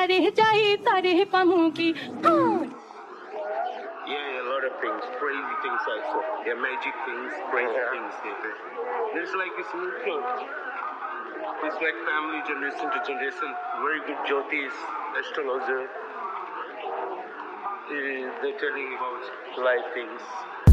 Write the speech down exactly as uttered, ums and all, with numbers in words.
रह जाए तारे पामों की हाँ। Yeah, a lot of things, crazy things also. Yeah, magic things, crazy yeah. things. Yeah. There's like this mutual. It's like family generation to generation. Very good Jyotis, astrologer. Uh, they're telling about life things.